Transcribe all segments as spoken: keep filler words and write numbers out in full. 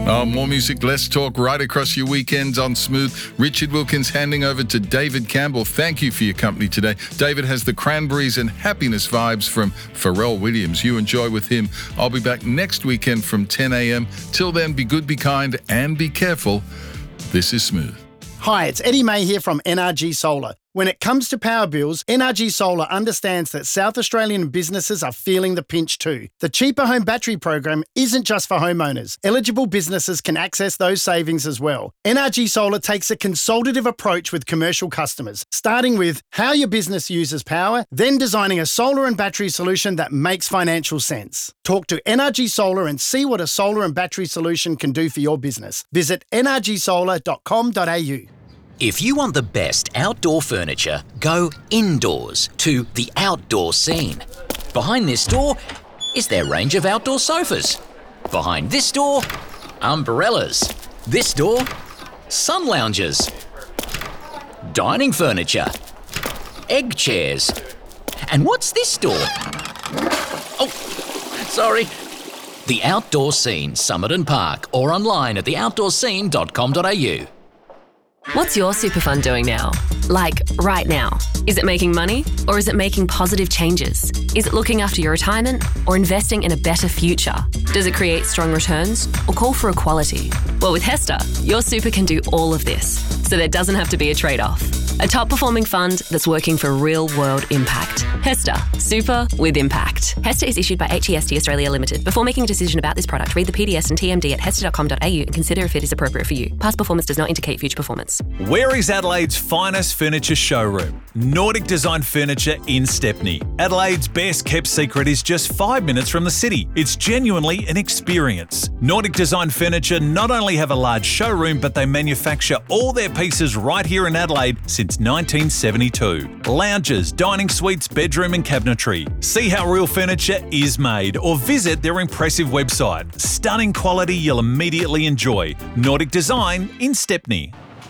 Oh, more music, less talk, right across your weekends on Smooth. Richard Wilkins handing over to David Campbell. Thank you for your company today. David has the Cranberries and Happiness vibes from Pharrell Williams. You enjoy with him. I'll be back next weekend from ten a.m. Till then, be good, be kind, and be careful. This is Smooth. Hi, it's Eddie May here from N R G Solar. When it comes to power bills, N R G Solar understands that South Australian businesses are feeling the pinch too. The Cheaper Home Battery program isn't just for homeowners. Eligible businesses can access those savings as well. N R G Solar takes a consultative approach with commercial customers, starting with how your business uses power, then designing a solar and battery solution that makes financial sense. Talk to N R G Solar and see what a solar and battery solution can do for your business. Visit n r g solar dot com dot a u. If you want the best outdoor furniture, go indoors to The Outdoor Scene. Behind this door is their range of outdoor sofas. Behind this door, umbrellas. This door, sun loungers. Dining furniture. Egg chairs. And what's this door? Oh, sorry. The Outdoor Scene, Summit and Park, or online at the outdoor scene dot com dot a u. What's your super fund doing now? Like, right now? Is it making money or is it making positive changes? Is it looking after your retirement or investing in a better future? Does it create strong returns or call for equality? Well, with HESTA, your super can do all of this, so there doesn't have to be a trade-off. A top-performing fund that's working for real-world impact. HESTA, super with impact. HESTA is issued by H E S T Australia Limited. Before making a decision about this product, read the P D S and T M D at hesta dot com dot a u and consider if it is appropriate for you. Past performance does not indicate future performance. Where is Adelaide's finest furniture showroom? Nordic Design Furniture in Stepney. Adelaide's best kept secret is just five minutes from the city. It's genuinely an experience. Nordic Design Furniture not only have a large showroom, but they manufacture all their pieces right here in Adelaide since nineteen seventy-two. Lounges, dining suites, bedroom and cabinetry. See how real furniture is made or visit their impressive website. Stunning quality you'll immediately enjoy. Nordic Design in Stepney.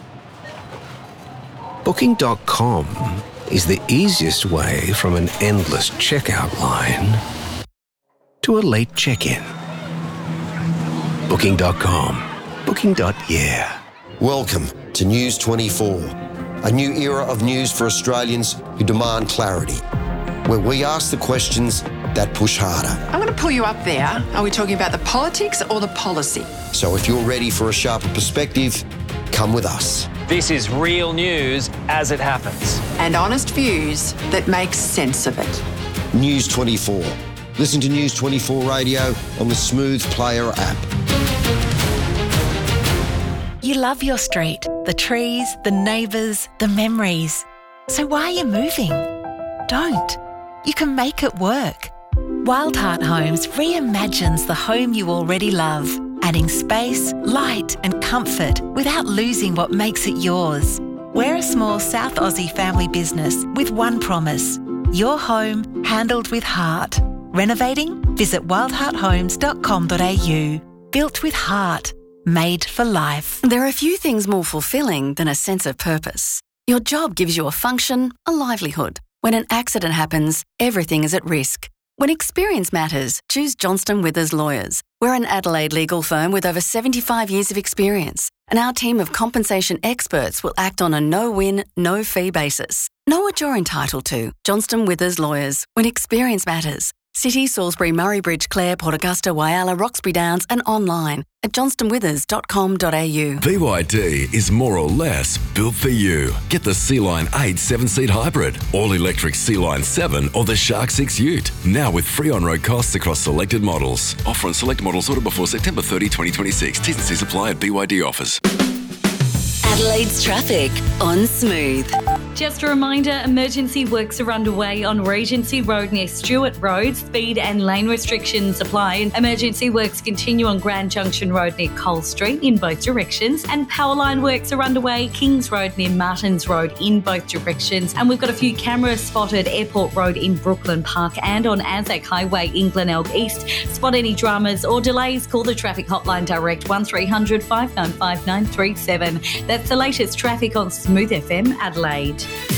Booking dot com is the easiest way from an endless checkout line to a late check-in. Booking dot com. Booking. Yeah. Welcome to News twenty-four, a new era of news for Australians who demand clarity, where we ask the questions that push harder. I'm going to pull you up there. Are we talking about the politics or the policy? So if you're ready for a sharper perspective, come with us. This is real news as it happens. And honest views that make sense of it. News twenty-four. Listen to News twenty-four Radio on the Smooth Player app. You love your street, the trees, the neighbours, the memories. So why are you moving? Don't. You can make it work. Wildheart Homes reimagines the home you already love, adding space, light and comfort without losing what makes it yours. We're a small South Aussie family business with one promise: your home handled with heart. Renovating? Visit wildheart homes dot com dot a u. Built with heart. Made for life. There are few things more fulfilling than a sense of purpose. Your job gives you a function, a livelihood. When an accident happens, everything is at risk. When experience matters, choose Johnston Withers Lawyers. We're an Adelaide legal firm with over seventy-five years of experience, and our team of compensation experts will act on a no-win, no-fee basis. Know what you're entitled to. Johnston Withers Lawyers. When experience matters. City, Salisbury, Murray Bridge, Clare, Port Augusta, Whyalla, Roxby Downs and online at johnston withers dot com dot a u. B Y D is more or less built for you. Get the Sea-Line eight seven-seat hybrid, all-electric Sea-Line seven or the Shark six Ute. Now with free on-road costs across selected models. Offer on select models ordered before September thirtieth, twenty twenty-six. T's and C's apply at B Y D offers. Adelaide's traffic on Smooth. Just a reminder, emergency works are underway on Regency Road near Stewart Road. Speed and lane restrictions apply. And emergency works continue on Grand Junction Road near Cole Street in both directions. And power line works are underway Kings Road near Martins Road in both directions. And we've got a few cameras spotted Airport Road in Brooklyn Park and on Anzac Highway in Glenelg East. Spot any dramas or delays, call the traffic hotline direct one three hundred, five nine five, nine three seven. That's the latest traffic on Smooth F M Adelaide.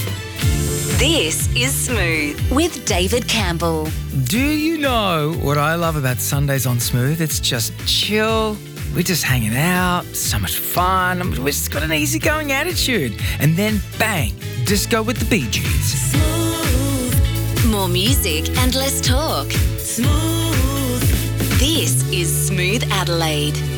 This is Smooth with David Campbell. Do you know what I love about Sundays on Smooth? It's just chill, we're just hanging out, so much fun. We've just got an easygoing attitude. And then, bang, disco with the Bee Gees. Smooth. More music and less talk. Smooth. This is Smooth Adelaide.